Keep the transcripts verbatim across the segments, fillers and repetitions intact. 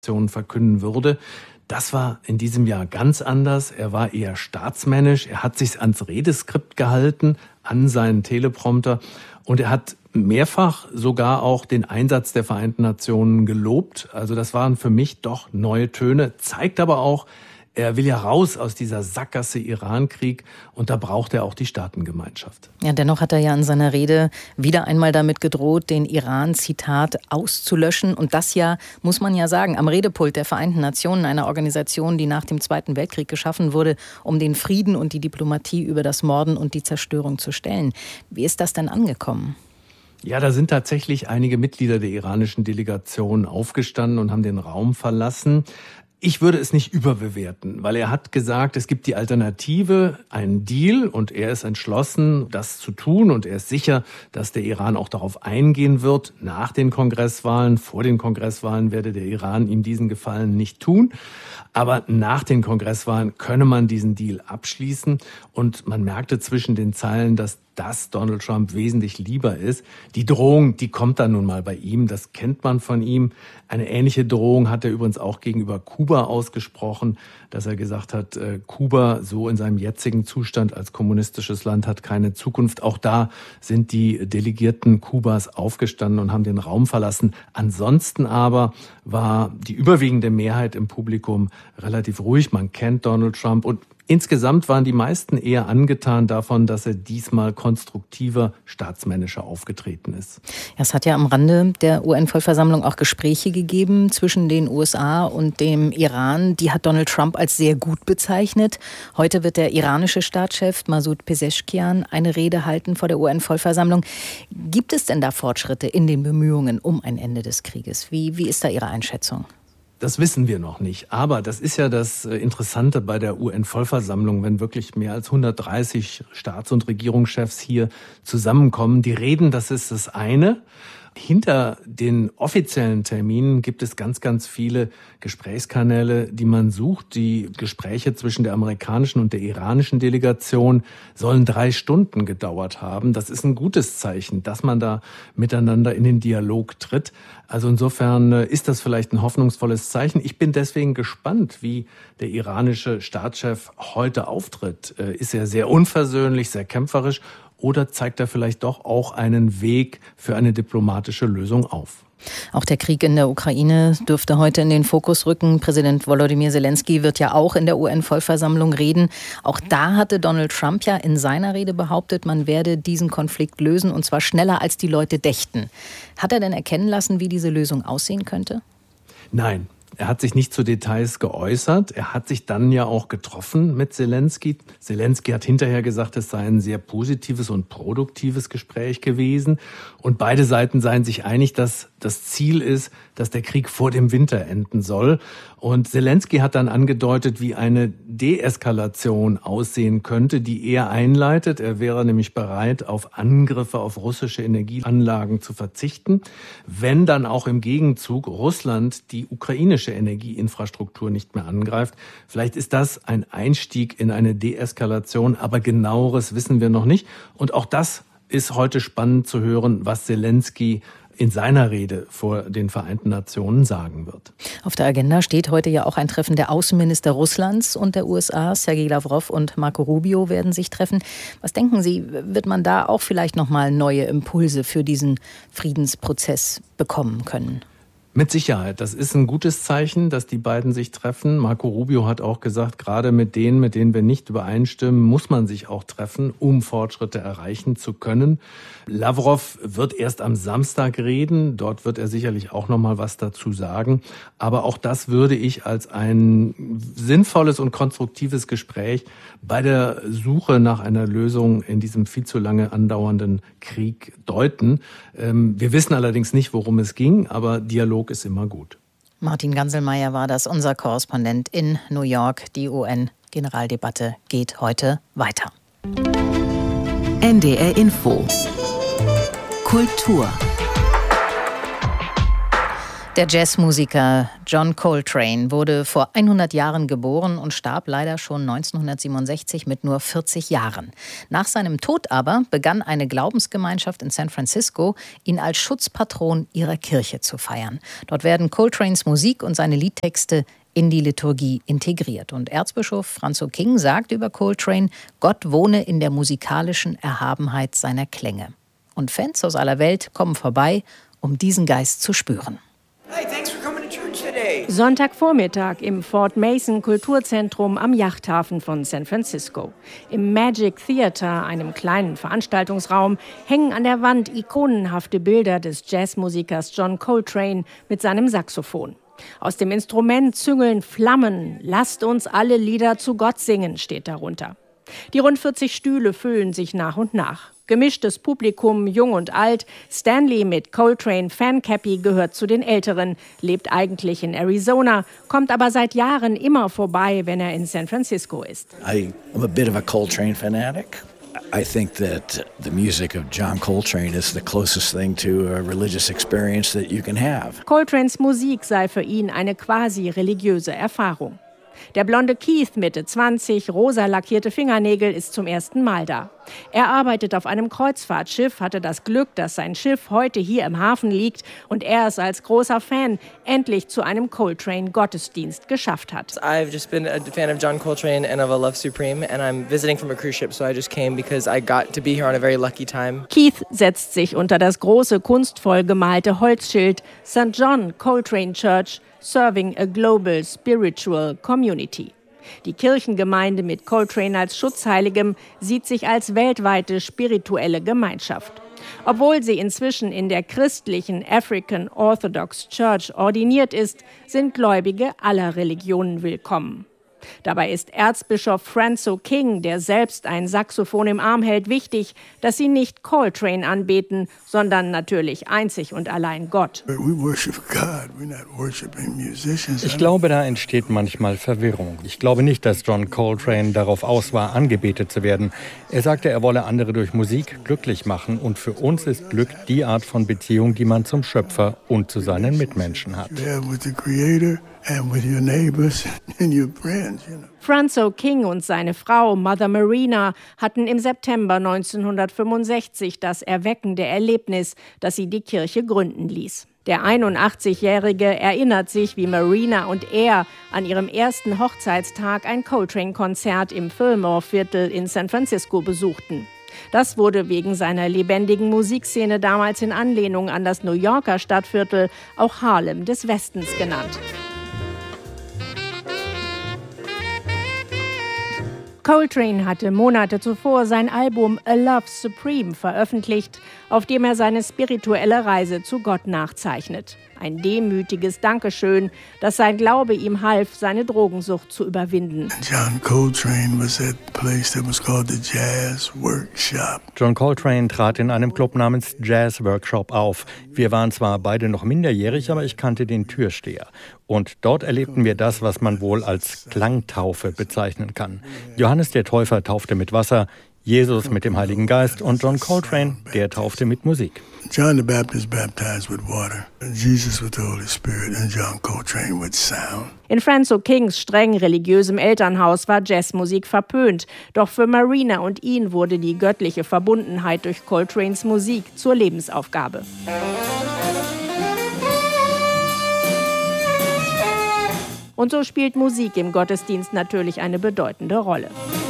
verkünden würde. Das war in diesem Jahr ganz anders. Er war eher staatsmännisch. Er hat sich ans Redeskript gehalten, an seinen Teleprompter. Und er hat mehrfach sogar auch den Einsatz der Vereinten Nationen gelobt. Also das waren für mich doch neue Töne. Zeigt aber auch, er will ja raus aus dieser Sackgasse Iran-Krieg und da braucht er auch die Staatengemeinschaft. Ja, dennoch hat er ja in seiner Rede wieder einmal damit gedroht, den Iran, Zitat, auszulöschen. Und das ja, muss man ja sagen, am Redepult der Vereinten Nationen, einer Organisation, die nach dem Zweiten Weltkrieg geschaffen wurde, um den Frieden und die Diplomatie über das Morden und die Zerstörung zu stellen. Wie ist das denn angekommen? Ja, da sind tatsächlich einige Mitglieder der iranischen Delegation aufgestanden und haben den Raum verlassen. Ich würde es nicht überbewerten, weil er hat gesagt, es gibt die Alternative, einen Deal, und er ist entschlossen, das zu tun, und er ist sicher, dass der Iran auch darauf eingehen wird. Nach den Kongresswahlen, vor den Kongresswahlen werde der Iran ihm diesen Gefallen nicht tun. Aber nach den Kongresswahlen könne man diesen Deal abschließen, und man merkte zwischen den Zeilen, dass das Donald Trump wesentlich lieber ist. Die Drohung, die kommt dann nun mal bei ihm, das kennt man von ihm. Eine ähnliche Drohung hat er übrigens auch gegenüber Kuba ausgesprochen, dass er gesagt hat, äh, Kuba so in seinem jetzigen Zustand als kommunistisches Land hat keine Zukunft. Auch da sind die Delegierten Kubas aufgestanden und haben den Raum verlassen. Ansonsten aber war die überwiegende Mehrheit im Publikum relativ ruhig. Man kennt Donald Trump, und insgesamt waren die meisten eher angetan davon, dass er diesmal konstruktiver, staatsmännischer aufgetreten ist. Es hat ja am Rande der U N-Vollversammlung auch Gespräche gegeben zwischen den U S A und dem Iran. Die hat Donald Trump als sehr gut bezeichnet. Heute wird der iranische Staatschef Masoud Pezeshkian eine Rede halten vor der U N-Vollversammlung. Gibt es denn da Fortschritte in den Bemühungen um ein Ende des Krieges? Wie, wie ist da Ihre Einschätzung? Das wissen wir noch nicht. Aber das ist ja das Interessante bei der U N-Vollversammlung, wenn wirklich mehr als hundertdreißig Staats- und Regierungschefs hier zusammenkommen. Die reden, das ist das eine. Hinter den offiziellen Terminen gibt es ganz, ganz viele Gesprächskanäle, die man sucht. Die Gespräche zwischen der amerikanischen und der iranischen Delegation sollen drei Stunden gedauert haben. Das ist ein gutes Zeichen, dass man da miteinander in den Dialog tritt. Also insofern ist das vielleicht ein hoffnungsvolles Zeichen. Ich bin deswegen gespannt, wie der iranische Staatschef heute auftritt. Ist er sehr unversöhnlich, sehr kämpferisch? Oder zeigt er vielleicht doch auch einen Weg für eine diplomatische Lösung auf? Auch der Krieg in der Ukraine dürfte heute in den Fokus rücken. Präsident Volodymyr Zelensky wird ja auch in der U N-Vollversammlung reden. Auch da hatte Donald Trump ja in seiner Rede behauptet, man werde diesen Konflikt lösen, und zwar schneller, als die Leute dächten. Hat er denn erkennen lassen, wie diese Lösung aussehen könnte? Nein. Er hat sich nicht zu Details geäußert. Er hat sich dann ja auch getroffen mit Zelensky. Zelensky hat hinterher gesagt, es sei ein sehr positives und produktives Gespräch gewesen. Und beide Seiten seien sich einig, dass das Ziel ist, dass der Krieg vor dem Winter enden soll. Und Zelensky hat dann angedeutet, wie eine Deeskalation aussehen könnte, die er einleitet. Er wäre nämlich bereit, auf Angriffe auf russische Energieanlagen zu verzichten, wenn dann auch im Gegenzug Russland die ukrainische Energieinfrastruktur nicht mehr angreift. Vielleicht ist das ein Einstieg in eine Deeskalation, aber genaueres wissen wir noch nicht. Und auch das ist heute spannend zu hören, was Zelensky in seiner Rede vor den Vereinten Nationen sagen wird. Auf der Agenda steht heute ja auch ein Treffen der Außenminister Russlands und der U S A. Sergei Lavrov und Marco Rubio werden sich treffen. Was denken Sie, wird man da auch vielleicht noch mal neue Impulse für diesen Friedensprozess bekommen können? Mit Sicherheit. Das ist ein gutes Zeichen, dass die beiden sich treffen. Marco Rubio hat auch gesagt, gerade mit denen, mit denen wir nicht übereinstimmen, muss man sich auch treffen, um Fortschritte erreichen zu können. Lavrov wird erst am Samstag reden. Dort wird er sicherlich auch noch mal was dazu sagen. Aber auch das würde ich als ein sinnvolles und konstruktives Gespräch bei der Suche nach einer Lösung in diesem viel zu lange andauernden Krieg deuten. Wir wissen allerdings nicht, worum es ging, aber Dialog ist immer gut. Martin Ganselmeier war das, unser Korrespondent in New York. Die U N-Generaldebatte geht heute weiter. N D R Info. Kultur. Der Jazzmusiker John Coltrane wurde vor hundert Jahren geboren und starb leider schon neunzehnhundertsiebenundsechzig mit nur vierzig Jahren. Nach seinem Tod aber begann eine Glaubensgemeinschaft in San Francisco, ihn als Schutzpatron ihrer Kirche zu feiern. Dort werden Coltranes Musik und seine Liedtexte in die Liturgie integriert. Und Erzbischof Franz O'King sagt über Coltrane, Gott wohne in der musikalischen Erhabenheit seiner Klänge. Und Fans aus aller Welt kommen vorbei, um diesen Geist zu spüren. Sonntagvormittag im Fort Mason Kulturzentrum am Yachthafen von San Francisco. Im Magic Theater, einem kleinen Veranstaltungsraum, hängen an der Wand ikonenhafte Bilder des Jazzmusikers John Coltrane mit seinem Saxophon. Aus dem Instrument züngeln Flammen. Lasst uns alle Lieder zu Gott singen, steht darunter. Die rund vierzig Stühle füllen sich nach und nach. Gemischtes Publikum, jung und alt. Stanley mit Coltrane Fancappy gehört zu den Älteren, lebt eigentlich in Arizona, kommt aber seit Jahren immer vorbei, wenn er in San Francisco ist. I am a bit of a Coltrane fanatic. I think that the music of John Coltrane is the closest thing to a religious experience that you can have. Coltranes Musik sei für ihn eine quasi religiöse Erfahrung. Der blonde Keith, Mitte zwanzig, rosa lackierte Fingernägel, ist zum ersten Mal da. Er arbeitet auf einem Kreuzfahrtschiff, hatte das Glück, dass sein Schiff heute hier im Hafen liegt und er es als großer Fan endlich zu einem Coltrane-Gottesdienst geschafft hat. I've just been a fan of John Coltrane and of A Love Supreme and I'm visiting from a cruise ship, so I just came because I got to be here on a very lucky time. Keith setzt sich unter das große, kunstvoll gemalte Holzschild Saint John Coltrane Church, Serving a Global Spiritual Community. Die Kirchengemeinde mit Coltrane als Schutzheiligem sieht sich als weltweite spirituelle Gemeinschaft. Obwohl sie inzwischen in der christlichen African Orthodox Church ordiniert ist, sind Gläubige aller Religionen willkommen. Dabei ist Erzbischof Franz O'King, der selbst ein Saxophon im Arm hält, wichtig, dass sie nicht Coltrane anbeten, sondern natürlich einzig und allein Gott. Ich glaube, da entsteht manchmal Verwirrung. Ich glaube nicht, dass John Coltrane darauf aus war, angebetet zu werden. Er sagte, er wolle andere durch Musik glücklich machen und für uns ist Glück die Art von Beziehung, die man zum Schöpfer und zu seinen Mitmenschen hat. And with your neighbors and your friends, you know. Franz O'King und seine Frau Mother Marina hatten im September neunzehnhundertfünfundsechzig das erweckende Erlebnis, das sie die Kirche gründen ließ. Der einundachtzigjährige erinnert sich, wie Marina und er an ihrem ersten Hochzeitstag ein Coltrane-Konzert im Fillmore-Viertel in San Francisco besuchten. Das wurde wegen seiner lebendigen Musikszene damals in Anlehnung an das New Yorker Stadtviertel auch Harlem des Westens genannt. Coltrane hatte Monate zuvor sein Album A Love Supreme veröffentlicht, auf dem er seine spirituelle Reise zu Gott nachzeichnet. Ein demütiges Dankeschön, dass sein Glaube ihm half, seine Drogensucht zu überwinden. John Coltrane was at a place that was called the Jazz Workshop. John Coltrane trat in einem Club namens Jazz Workshop auf. Wir waren zwar beide noch minderjährig, aber ich kannte den Türsteher. Und dort erlebten wir das, was man wohl als Klangtaufe bezeichnen kann. Johannes der Täufer taufte mit Wasser, Jesus mit dem Heiligen Geist und John Coltrane, der taufte mit Musik. John the Baptist baptized with water, Jesus with the Holy Spirit and John Coltrane with sound. In Franz O'Kings streng religiösem Elternhaus war Jazzmusik verpönt. Doch für Marina und ihn wurde die göttliche Verbundenheit durch Coltranes Musik zur Lebensaufgabe. Und so spielt Musik im Gottesdienst natürlich eine bedeutende Rolle.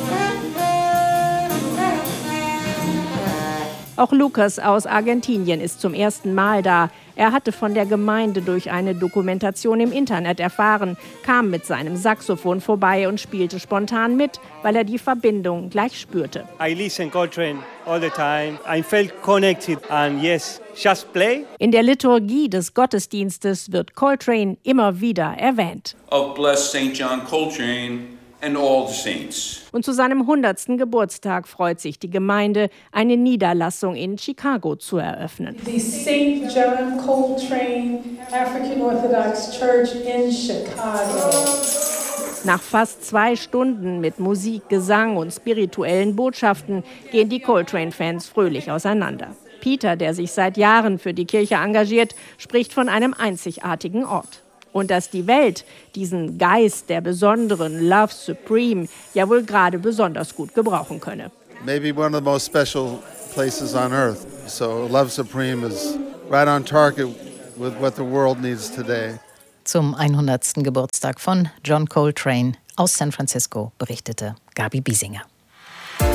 Auch Lucas aus Argentinien ist zum ersten Mal da. Er hatte von der Gemeinde durch eine Dokumentation im Internet erfahren, kam mit seinem Saxophon vorbei und spielte spontan mit, weil er die Verbindung gleich spürte. I listen Coltrane all the time. I felt connected and yes, just play. In der Liturgie des Gottesdienstes wird Coltrane immer wieder erwähnt. Of blessed Saint John Coltrane and all the saints. Und zu seinem hundertsten Geburtstag freut sich die Gemeinde, eine Niederlassung in Chicago zu eröffnen. The Saint John Coltrane African Orthodox Church in Chicago. Nach fast zwei Stunden mit Musik, Gesang und spirituellen Botschaften gehen die Coltrane-Fans fröhlich auseinander. Peter, der sich seit Jahren für die Kirche engagiert, spricht von einem einzigartigen Ort. Und dass die Welt diesen Geist der besonderen Love Supreme ja wohl gerade besonders gut gebrauchen könne. Maybe one of the most special places on earth. So Love Supreme is right on target with what the world needs today. Zum hundertsten Geburtstag von John Coltrane aus San Francisco berichtete Gabi Biesinger.